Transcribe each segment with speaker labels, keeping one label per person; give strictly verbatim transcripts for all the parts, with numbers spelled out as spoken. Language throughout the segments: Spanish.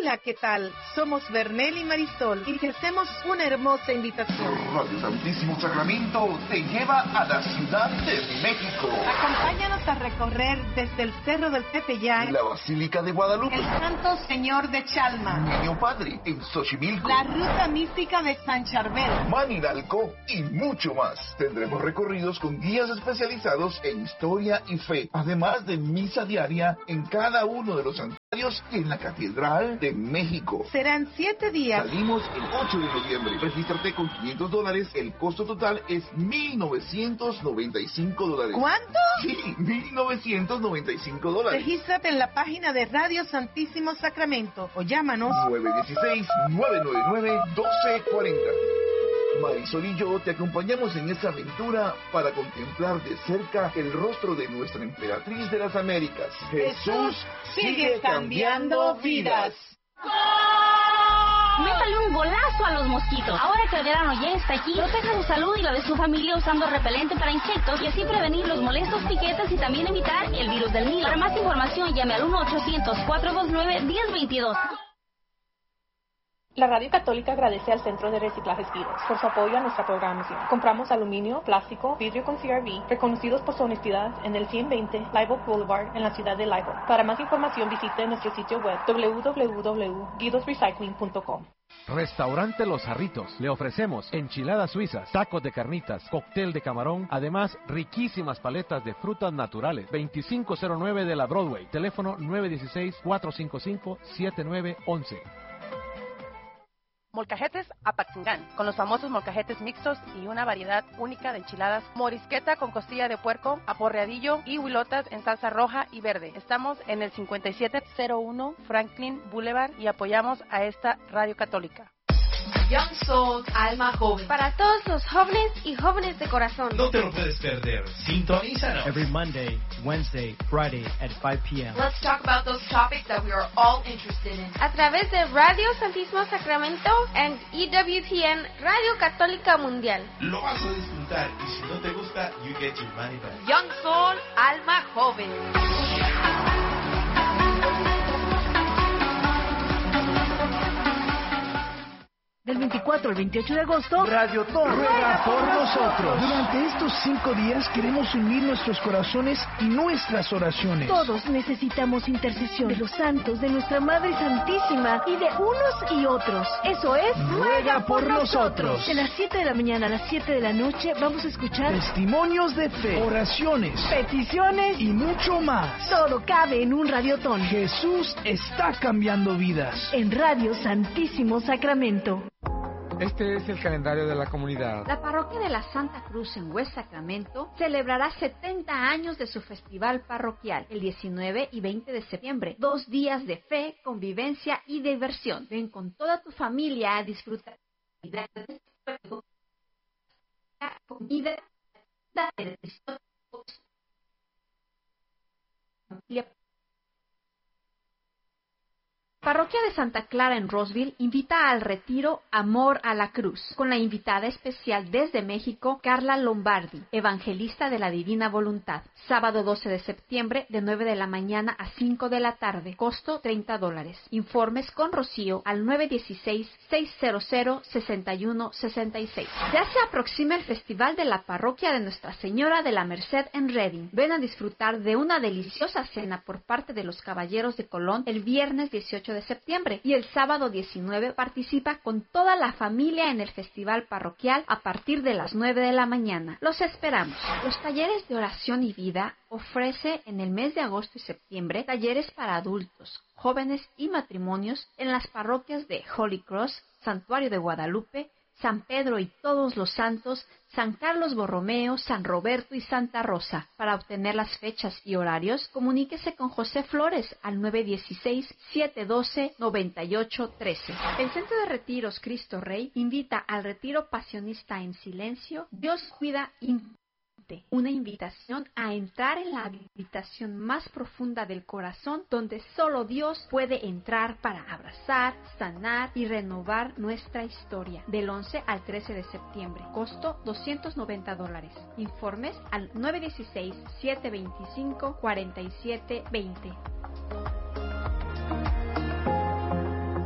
Speaker 1: Hola, ¿qué tal? Somos Bernel y Marisol y te hacemos una hermosa invitación.
Speaker 2: Radio Santísimo Sacramento te lleva a la Ciudad de México.
Speaker 1: Acompáñanos a recorrer desde el Cerro del Tepeyac,
Speaker 2: la Basílica de Guadalupe,
Speaker 1: el Santo Señor de Chalma,
Speaker 2: Niño Padre en Xochimilco,
Speaker 1: la Ruta Mística de San Charbel,
Speaker 2: Manilalco y mucho más. Tendremos recorridos con guías especializados en historia y fe, además de misa diaria en cada uno de los santuarios y en la Catedral de México.
Speaker 1: Serán siete días.
Speaker 2: Salimos el ocho de noviembre. Regístrate con quinientos dólares. El costo total es mil novecientos noventa y cinco dólares.
Speaker 1: ¿Cuánto?
Speaker 2: Sí, mil novecientos noventa y cinco dólares.
Speaker 1: Regístrate en la página de Radio Santísimo Sacramento o llámanos
Speaker 2: nueve uno seis, nueve nueve nueve, uno dos cuatro cero. Marisol y yo te acompañamos en esta aventura para contemplar de cerca el rostro de nuestra emperatriz de las Américas.
Speaker 1: Jesús sigue cambiando vidas.
Speaker 3: Métale un golazo a los mosquitos. Ahora que el verano ya está aquí, proteja su salud y la de su familia usando repelente para insectos y así prevenir los molestos piquetes y también evitar el virus del Nilo. Para más información llame al uno ochocientos, cuatro dos nueve, uno cero dos dos.
Speaker 4: La Radio Católica agradece al Centro de Reciclajes Vidas por su apoyo a nuestra programación. Compramos aluminio, plástico, vidrio con C R V, reconocidos por su honestidad en el cien veinte Live Oak Boulevard en la ciudad de Live Oak. Para más información visite nuestro sitio web doble u doble u doble u punto guidos recycling punto com.
Speaker 5: Restaurante Los Jarritos. Le ofrecemos enchiladas suizas, tacos de carnitas, cóctel de camarón, además riquísimas paletas de frutas naturales. veinticinco cero nueve de la Broadway. Teléfono nueve uno seis, cuatro cinco cinco, siete nueve uno uno.
Speaker 6: Molcajetes Apatzingán, con los famosos molcajetes mixtos y una variedad única de enchiladas, morisqueta con costilla de puerco, aporreadillo y huilotas en salsa roja y verde. Estamos en el cincuenta y siete cero uno Franklin Boulevard y apoyamos a esta radio católica.
Speaker 7: Young Soul, alma joven.
Speaker 8: Para todos los jóvenes y jóvenes de corazón.
Speaker 9: No te lo puedes perder. Sintonízanos.
Speaker 10: Every Monday, Wednesday, Friday at five p.m.
Speaker 7: Let's talk about those topics that we are all interested in.
Speaker 8: A través de Radio Santísimo Sacramento and E W T N Radio Católica Mundial.
Speaker 9: Lo vas a disfrutar y si no te gusta, you get your money back.
Speaker 7: Young Soul, alma joven.
Speaker 11: Del veinticuatro al veintiocho de agosto,
Speaker 12: Radio Ton ruega por nosotros. Durante estos cinco días queremos unir nuestros corazones y nuestras oraciones.
Speaker 11: Todos necesitamos intercesión de los santos, de nuestra Madre Santísima y de unos y otros. Eso es,
Speaker 12: ruega por nosotros.
Speaker 11: De las siete de la mañana a las siete de la noche vamos a escuchar
Speaker 12: testimonios de fe, oraciones,
Speaker 11: peticiones
Speaker 12: y mucho más.
Speaker 11: Todo cabe en un radiotón.
Speaker 12: Jesús está cambiando vidas.
Speaker 11: En Radio Santísimo Sacramento.
Speaker 13: Este es el calendario de la comunidad.
Speaker 14: La parroquia de la Santa Cruz en West Sacramento celebrará setenta años de su festival parroquial el diecinueve y veinte de septiembre. Dos días de fe, convivencia y diversión. Ven con toda tu familia a disfrutar de la comida, de la Parroquia de Santa Clara en Roseville invita al retiro Amor a la Cruz, con la invitada especial desde México, Carla Lombardi, evangelista de la Divina Voluntad. Sábado doce de septiembre, de nueve de la mañana a cinco de la tarde. Costo treinta dólares. Informes con Rocío al nueve uno seis, seis cero cero, seis uno seis seis. Ya se aproxima el Festival de la Parroquia de Nuestra Señora de la Merced en Redding. Ven a disfrutar de una deliciosa cena por parte de los Caballeros de Colón el viernes dieciocho de septiembre y el sábado diecinueve participa con toda la familia en el festival parroquial a partir de las nueve de la mañana. Los esperamos. Los talleres de oración y vida ofrece en el mes de agosto y septiembre talleres para adultos, jóvenes y matrimonios en las parroquias de Holy Cross, Santuario de Guadalupe, San Pedro y Todos los Santos, San Carlos Borromeo, San Roberto y Santa Rosa. Para obtener las fechas y horarios, comuníquese con José Flores al nueve uno seis, siete uno dos, nueve ocho uno tres. El Centro de Retiros Cristo Rey invita al retiro Pasionista en Silencio. Dios cuida y una invitación a entrar en la habitación más profunda del corazón, donde solo Dios puede entrar para abrazar, sanar y renovar nuestra historia. Del once al trece de septiembre. Costo doscientos noventa dólares. Informes al nueve uno seis, siete dos cinco, cuatro siete dos cero.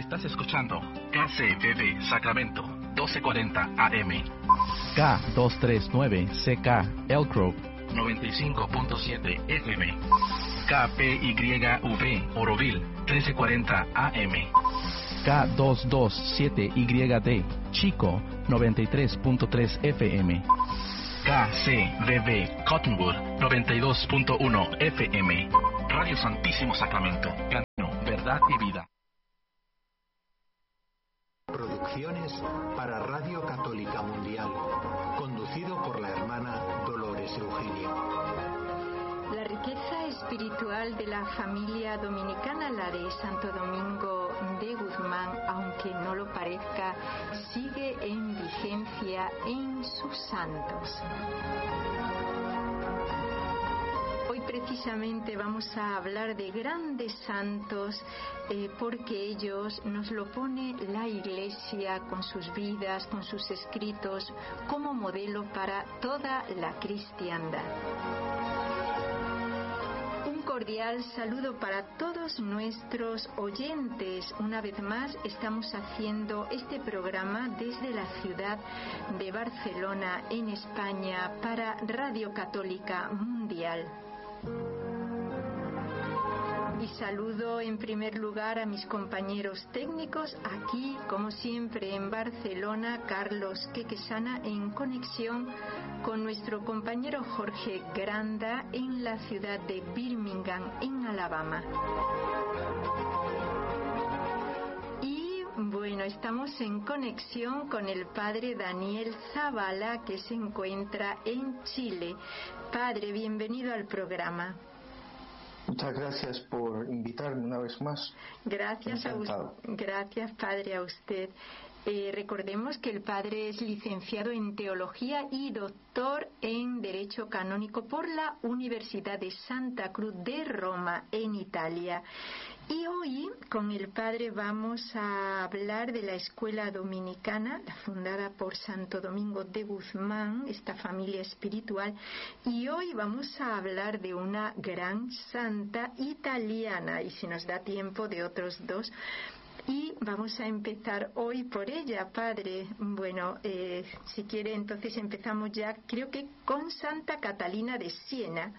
Speaker 15: Estás escuchando K C B B Sacramento, doce cuarenta A M.
Speaker 16: K doscientos treinta y nueve C K Elk Grove,
Speaker 15: noventa y cinco punto siete F M. K P Y V Oroville, trece cuarenta A M.
Speaker 16: K doscientos veintisiete Y D Chico, noventa y tres punto tres F M.
Speaker 15: K C B B Cottonwood, noventa y dos punto uno F M. Radio Santísimo Sacramento, camino, verdad y vida.
Speaker 17: Producciones para Radio Católica Mundial, conducido por la hermana Dolores Eugenia.
Speaker 18: La riqueza espiritual de la familia dominicana, la de Santo Domingo de Guzmán, aunque no lo parezca, sigue en vigencia en sus santos. Hoy precisamente vamos a hablar de grandes santos eh, porque ellos nos lo pone la Iglesia con sus vidas, con sus escritos, como modelo para toda la cristiandad. Un cordial saludo para todos nuestros oyentes. Una vez más estamos haciendo este programa desde la ciudad de Barcelona, en España, para Radio Católica Mundial. Y saludo en primer lugar a mis compañeros técnicos aquí, como siempre en Barcelona, Carlos Quequesana, en conexión con nuestro compañero Jorge Granda en la ciudad de Birmingham, en Alabama. Y bueno, estamos en conexión con el padre Daniel Zavala, que se encuentra en Chile. Padre, bienvenido al programa.
Speaker 19: Muchas gracias por invitarme una vez más.
Speaker 18: Gracias a usted, gracias padre a usted. Eh, recordemos que el padre es licenciado en Teología y doctor en Derecho Canónico por la Universidad de Santa Cruz de Roma, en Italia. Y hoy con el padre vamos a hablar de la escuela dominicana, fundada por Santo Domingo de Guzmán, esta familia espiritual. Y hoy vamos a hablar de una gran santa italiana, y si nos da tiempo, de otros dos. Y vamos a empezar hoy por ella, padre. Bueno, eh, si quiere, entonces empezamos ya, creo que con Santa Catalina de Siena.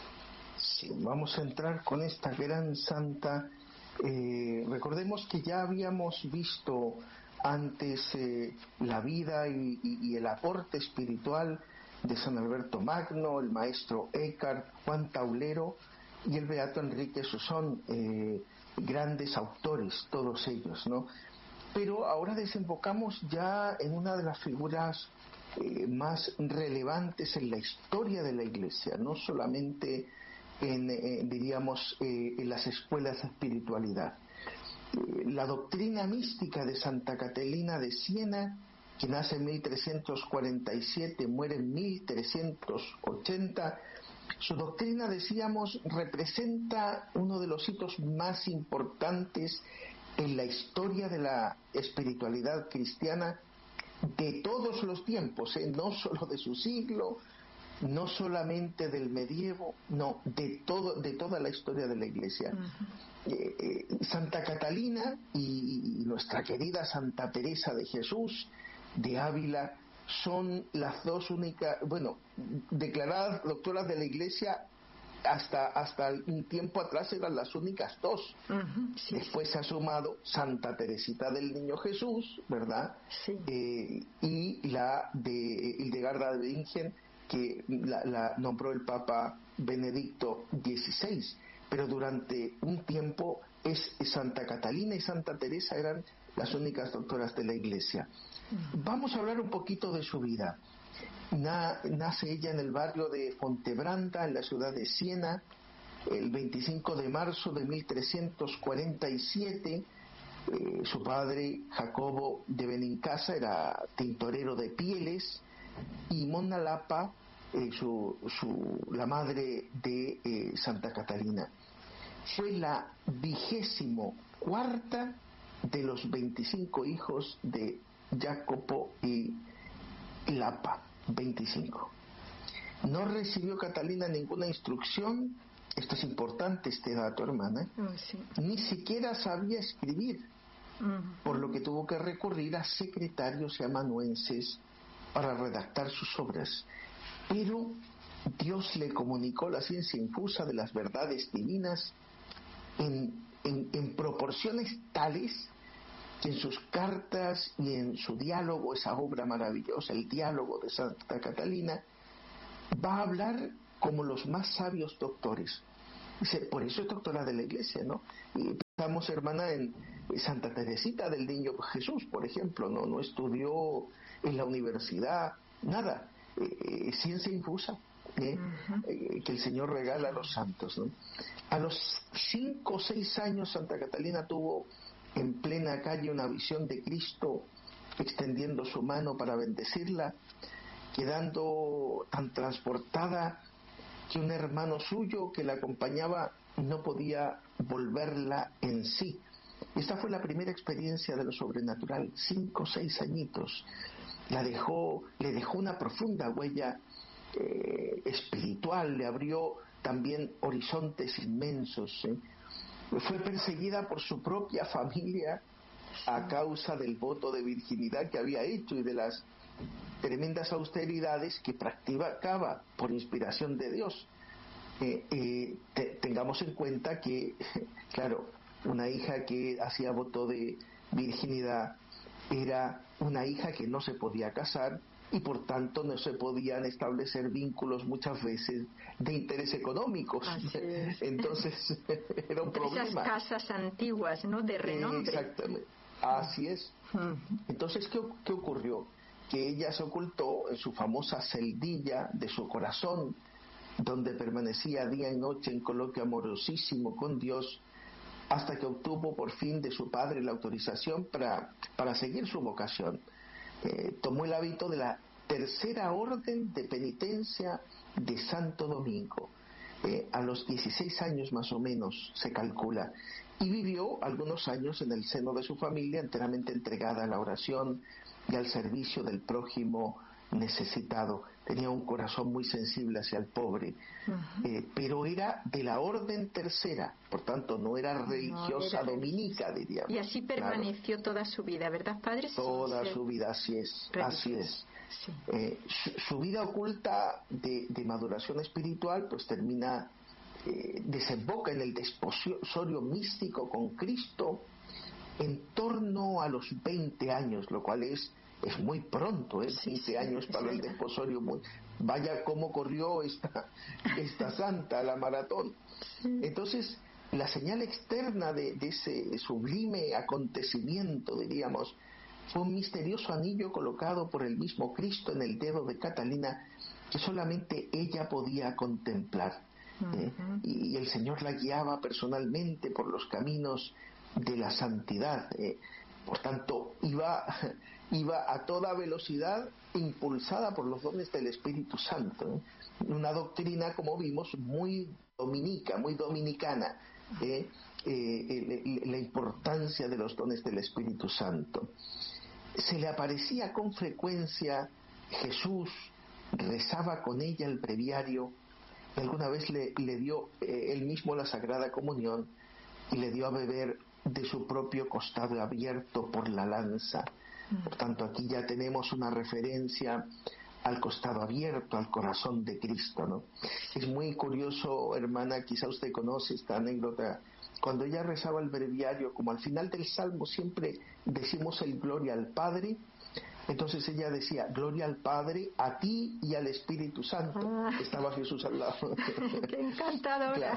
Speaker 19: Sí, vamos a entrar con esta gran santa. Eh, recordemos que ya habíamos visto antes eh, la vida y, y, y el aporte espiritual de San Alberto Magno, el maestro Eckhart, Juan Taulero y el beato Enrique Susón, eh, grandes autores, todos ellos, ¿no? Pero ahora desembocamos ya en una de las figuras eh, más relevantes en la historia de la Iglesia, no solamente en, eh, diríamos, eh, en las escuelas de espiritualidad. Eh, la doctrina mística de Santa Catalina de Siena, que nace en mil trescientos cuarenta y siete, muere en mil trescientos ochenta, su doctrina, decíamos, representa uno de los hitos más importantes en la historia de la espiritualidad cristiana de todos los tiempos, ¿eh? No solo de su siglo, no solamente del medievo, no, de todo, de toda la historia de la Iglesia. Uh-huh. eh, eh, Santa Catalina y, y nuestra querida Santa Teresa de Jesús de Ávila son las dos únicas, bueno, declaradas doctoras de la Iglesia. Hasta hasta un tiempo atrás eran las únicas dos. Uh-huh, sí. Después se ha sumado Santa Teresita del Niño Jesús, ¿verdad? Sí. Eh, y la de Hildegarda de Bingen, que la, la nombró el Papa Benedicto dieciséis. Pero durante un tiempo es Santa Catalina y Santa Teresa eran las únicas doctoras de la Iglesia. Uh-huh. Vamos a hablar un poquito de su vida. Na, nace ella en el barrio de Fontebranda, en la ciudad de Siena, el veinticinco de marzo de mil trescientos cuarenta y siete. Eh, su padre, Jacobo de Benincasa, era tintorero de pieles, y Monna Lapa, eh, su, su, la madre de eh, Santa Catalina. Fue la vigésimo cuarta de los veinticinco hijos de Jacopo y Lapa. veinticinco. No recibió Catalina ninguna instrucción, esto es importante, este dato, hermana, oh, sí. Ni siquiera sabía escribir, uh-huh. por lo que tuvo que recurrir a secretarios y amanuenses para redactar sus obras. Pero Dios le comunicó la ciencia infusa de las verdades divinas en, en, en proporciones tales que en sus cartas y en su diálogo, esa obra maravillosa, el diálogo de Santa Catalina, va a hablar como los más sabios doctores. Dice, por eso es doctora de la Iglesia, ¿no? Y pensamos, hermana, en Santa Teresita del Niño Jesús, por ejemplo, no, no estudió en la universidad, nada, eh, eh, ciencia infusa, ¿eh? Uh-huh. eh, que el Señor regala a los santos, ¿no? A los cinco o seis años Santa Catalina tuvo en plena calle una visión de Cristo extendiendo su mano para bendecirla, quedando tan transportada que un hermano suyo que la acompañaba no podía volverla en sí. Esta fue la primera experiencia de lo sobrenatural, cinco o seis añitos. La dejó, le dejó una profunda huella eh, espiritual, le abrió también horizontes inmensos, ¿eh? Fue perseguida por su propia familia a causa del voto de virginidad que había hecho y de las tremendas austeridades que practicaba por inspiración de Dios. Eh, eh, te, tengamos en cuenta que, claro, una hija que hacía voto de virginidad era una hija que no se podía casar y por tanto no se podían establecer vínculos muchas veces de interés económicos. Entonces era un problema.
Speaker 18: Esas casas antiguas, ¿no? De renombre.
Speaker 19: Exactamente. Así es. Entonces, ¿qué, qué ocurrió? Que ella se ocultó en su famosa celdilla de su corazón, donde permanecía día y noche en coloquio amorosísimo con Dios, hasta que obtuvo por fin de su padre la autorización para, para seguir su vocación. Eh, tomó el hábito de la tercera orden de penitencia de Santo Domingo, eh, a los dieciséis años más o menos se calcula, y vivió algunos años en el seno de su familia enteramente entregada a la oración y al servicio del prójimo necesitado. Tenía un corazón muy sensible hacia el pobre, uh-huh. eh, pero era de la orden tercera, por tanto no era religiosa no, era dominica, diríamos.
Speaker 18: Y así permaneció claro. toda su vida, ¿verdad, padre?
Speaker 19: Toda sí, su vida, así es, religiosa. Así es. Sí. Eh, su, su vida oculta de, de maduración espiritual pues termina, eh, desemboca en el desposorio místico con Cristo en torno a los veinte años, lo cual es es muy pronto, ¿eh?
Speaker 18: Sí,
Speaker 19: quince
Speaker 18: sí,
Speaker 19: años para sí. el desposorio. Muy... Vaya cómo corrió esta, esta santa, la maratón. Sí. Entonces, la señal externa de, de ese sublime acontecimiento, diríamos, fue un misterioso anillo colocado por el mismo Cristo en el dedo de Catalina, que solamente ella podía contemplar. ¿eh? Uh-huh. y, y el Señor la guiaba personalmente por los caminos de la santidad. ¿eh? Por tanto, iba, iba a toda velocidad impulsada por los dones del Espíritu Santo. ¿eh? Una doctrina, como vimos, muy dominica, muy dominicana. ¿eh? Eh, la importancia de los dones del Espíritu Santo. Se le aparecía con frecuencia Jesús, rezaba con ella el breviario, y alguna vez le, le dio eh, él mismo la Sagrada Comunión y le dio a beber de su propio costado abierto por la lanza. Por tanto, aquí ya tenemos una referencia al costado abierto, al corazón de Cristo, ¿no? Es muy curioso, hermana, quizá usted conoce esta anécdota. Cuando ella rezaba el breviario, como al final del Salmo siempre decimos el gloria al Padre, entonces ella decía, gloria al Padre, a ti y al Espíritu Santo. Ah. Estaba Jesús al lado.
Speaker 18: ¡Qué encantadora!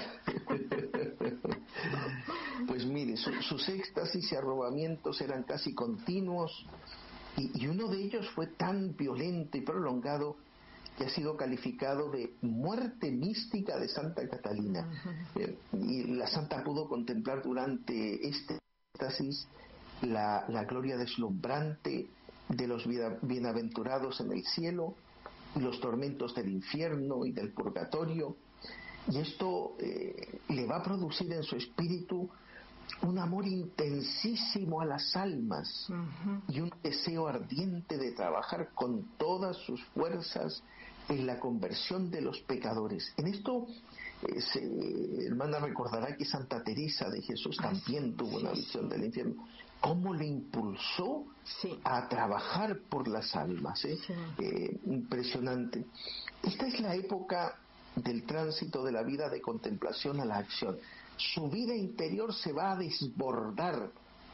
Speaker 19: Pues mire, su, sus éxtasis y arrobamientos eran casi continuos, y, y uno de ellos fue tan violento y prolongado que ha sido calificado de muerte mística de Santa Catalina. Uh-huh. Eh, y la santa pudo contemplar durante este éxtasis la, la gloria deslumbrante de los bienaventurados en el cielo y los tormentos del infierno y del purgatorio, y esto eh, le va a producir en su espíritu un amor intensísimo a las almas, uh-huh. y un deseo ardiente de trabajar con todas sus fuerzas en la conversión de los pecadores. En esto Eh, se, hermana, recordará que Santa Teresa de Jesús también tuvo una visión del infierno. ¿Cómo le impulsó sí. a trabajar por las almas? ¿eh? Sí. Eh, impresionante. Esta es la época del tránsito de la vida de contemplación a la acción. Su vida interior se va a desbordar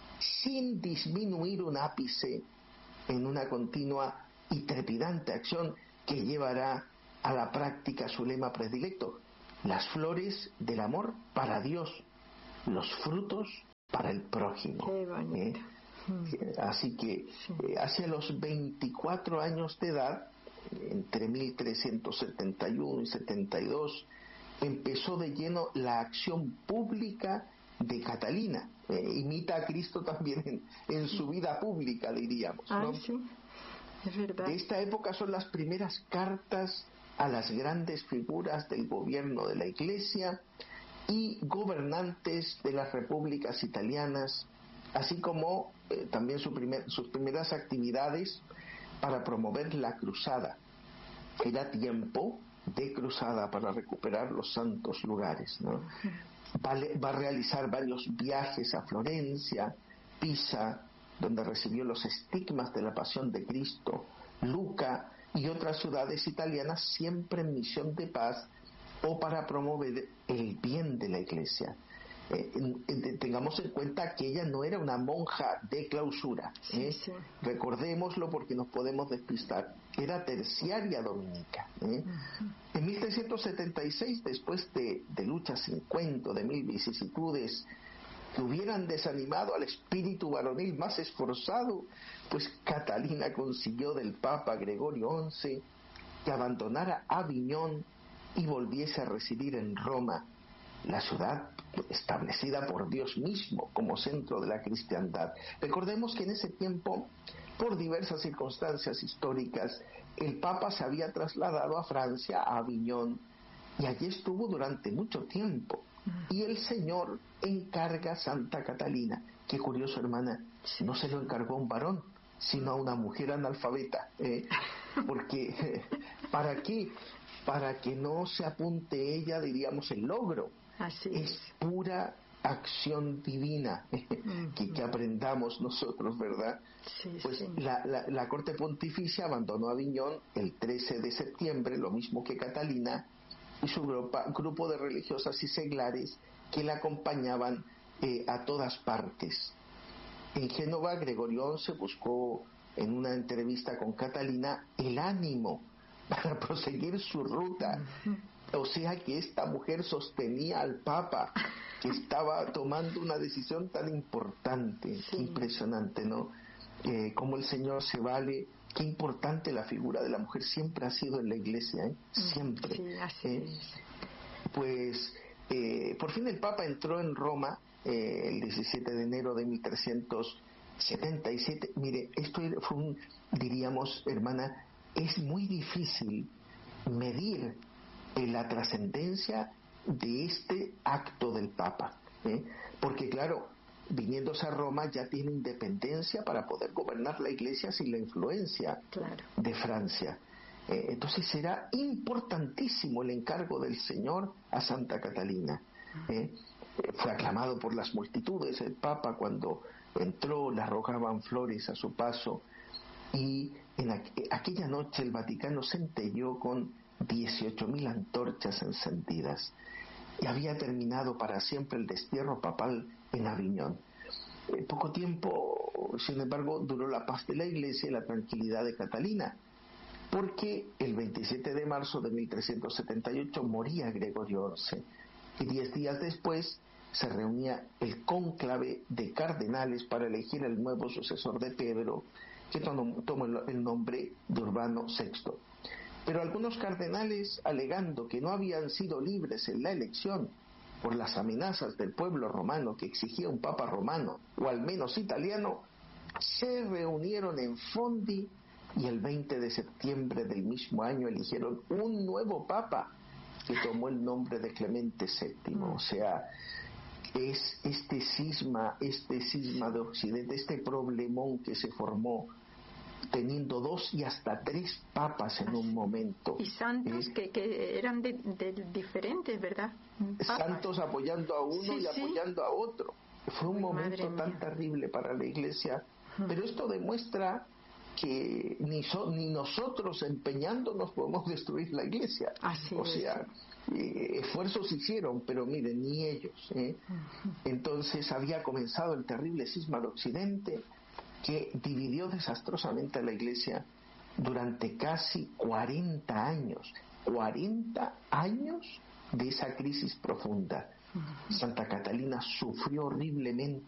Speaker 19: sin disminuir un ápice en una continua y trepidante acción que llevará a la práctica su lema predilecto: las flores del amor para Dios, los frutos para el prójimo.
Speaker 18: Qué bonito.
Speaker 19: ¿Eh? Así que sí. eh, hacia los veinticuatro años de edad, entre mil trescientos setenta y uno y setenta y dos, empezó de lleno la acción pública de Catalina. Eh, imita a Cristo también en, en su vida pública, diríamos, ¿no?
Speaker 18: Ah, sí. Es verdad.
Speaker 19: De esta época son las primeras cartas a las grandes figuras del gobierno de la Iglesia y gobernantes de las repúblicas italianas, así como eh, también su primer, sus primeras actividades para promover la cruzada. Era tiempo de cruzada para recuperar los santos lugares, ¿no? Va, va a realizar varios viajes a Florencia, Pisa, donde recibió los estigmas de la pasión de Cristo, Lucca y otras ciudades italianas, siempre en misión de paz o para promover el bien de la Iglesia. Eh, eh, tengamos en cuenta que ella no era una monja de clausura, ¿eh? Sí, sí. Recordémoslo porque nos podemos despistar. Era terciaria dominica, ¿eh? Uh-huh. En mil trescientos setenta y seis, después de, de luchas sin cuento, de mil vicisitudes que hubieran desanimado al espíritu varonil más esforzado, pues Catalina consiguió del Papa Gregorio once que abandonara Aviñón y volviese a residir en Roma, la ciudad establecida por Dios mismo como centro de la cristiandad. Recordemos que en ese tiempo, por diversas circunstancias históricas, el Papa se había trasladado a Francia, a Aviñón, y allí estuvo durante mucho tiempo. Y el Señor encarga a Santa Catalina. Qué curioso, hermana, no se lo encargó a un varón, sino a una mujer analfabeta, ¿eh? Porque ¿para qué? Para que no se apunte ella, diríamos, el logro.
Speaker 18: Así
Speaker 19: es. Es pura acción divina, uh-huh. que, que aprendamos nosotros, ¿verdad?
Speaker 18: Sí,
Speaker 19: pues
Speaker 18: sí.
Speaker 19: La, la, la corte pontificia abandonó Aviñón el trece de septiembre, lo mismo que Catalina y su grupa, grupo de religiosas y seglares que la acompañaban eh, a todas partes. En Génova, Gregorio once buscó en una entrevista con Catalina el ánimo para proseguir su ruta. O sea que esta mujer sostenía al Papa, que estaba tomando una decisión tan importante. Sí. Qué impresionante, ¿no? Eh, cómo el Señor se vale. Qué importante la figura de la mujer siempre ha sido en la Iglesia, ¿eh? Siempre.
Speaker 18: Sí, así
Speaker 19: ¿eh?
Speaker 18: es.
Speaker 19: Pues eh, por fin el Papa entró en Roma eh, el diecisiete de enero de mil trescientos setenta y siete. Mire, esto fue un, diríamos, hermana, es muy difícil medir eh, la trascendencia de este acto del Papa, ¿eh? Porque claro, viniéndose a Roma ya tiene independencia para poder gobernar la Iglesia sin la influencia
Speaker 18: claro.
Speaker 19: de Francia. Eh, entonces será importantísimo el encargo del Señor a Santa Catalina. ¿eh? Eh, fue aclamado por las multitudes. El Papa, cuando entró, le arrojaban flores a su paso, y en aqu- aquella noche el Vaticano centelló con dieciocho mil antorchas encendidas, y había terminado para siempre el destierro papal en Aviñón. Eh, poco tiempo, sin embargo, duró la paz de la Iglesia y la tranquilidad de Catalina, porque el veintisiete de marzo de mil trescientos setenta y ocho moría Gregorio once, y diez días después se reunía el cónclave de cardenales para elegir el nuevo sucesor de Pedro, que tomó el nombre de Urbano sexto. Pero algunos cardenales, alegando que no habían sido libres en la elección por las amenazas del pueblo romano que exigía un papa romano, o al menos italiano, se reunieron en Fondi y el veinte de septiembre del mismo año eligieron un nuevo papa que tomó el nombre de Clemente séptimo. O sea, es este cisma, este cisma de Occidente, este problemón que se formó teniendo dos y hasta tres papas en un momento.
Speaker 18: Y santos eh, que, que eran de, de diferentes, ¿verdad? Papas.
Speaker 19: Santos apoyando a uno sí, y apoyando sí. a otro. Fue un Ay, momento tan mía. terrible para la Iglesia, uh-huh. pero esto demuestra que ni, so, ni nosotros empeñándonos podemos destruir la Iglesia.
Speaker 18: Así
Speaker 19: o sea, eh, esfuerzos hicieron, pero miren, ni ellos. ¿eh? Uh-huh. Entonces había comenzado el terrible cisma de Occidente, que dividió desastrosamente a la Iglesia durante casi cuarenta años. cuarenta años de esa crisis profunda. Uh-huh. Santa Catalina sufrió horriblemente